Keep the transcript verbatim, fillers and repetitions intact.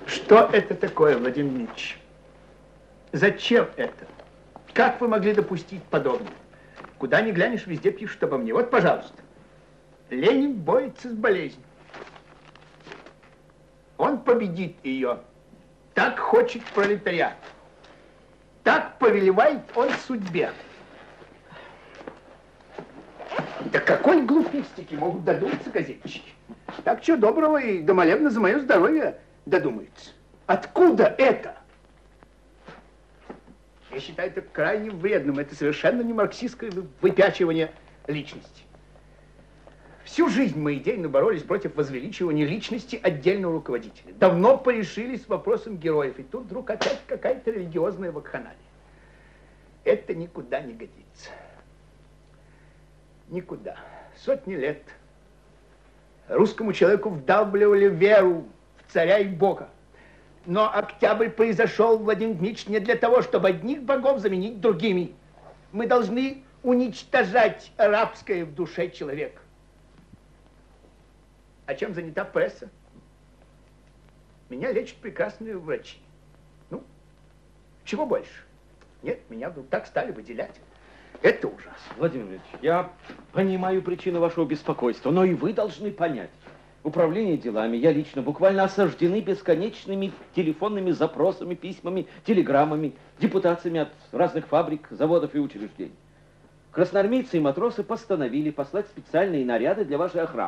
Что это такое, Владимир Ильич? Зачем это? Как вы могли допустить подобное? Куда ни глянешь, везде пишут обо мне. Вот, пожалуйста. Ленин борется с болезнью. Он победит ее. Так хочет пролетариат. Так повелевает он судьбе. Да какой глупистики могут додуматься газетчики? Так что доброго и домолевно за мое здоровье додумаются. Откуда это? Я считаю это крайне вредным. Это совершенно не марксистское выпячивание личности. Всю жизнь мы идейно боролись против возвеличивания личности отдельного руководителя. Давно порешили с вопросом героев. И тут вдруг опять какая-то религиозная вакханалия. Это никуда не годится. Никуда. Сотни лет русскому человеку вдалбливали веру в царя и Бога. Но октябрь произошел, Владимир Дмитриевич, не для того, чтобы одних богов заменить другими. Мы должны уничтожать рабское в душе человека. А чем занята пресса? Меня лечат прекрасные врачи. Ну, чего больше? Нет, меня вдруг так стали выделять. Это ужасно. Владимир Ильич, я понимаю причину вашего беспокойства, но и вы должны понять. Управление делами, я лично буквально осаждены бесконечными телефонными запросами, письмами, телеграммами, депутациями от разных фабрик, заводов и учреждений. Красноармейцы и матросы постановили послать специальные наряды для вашей охраны.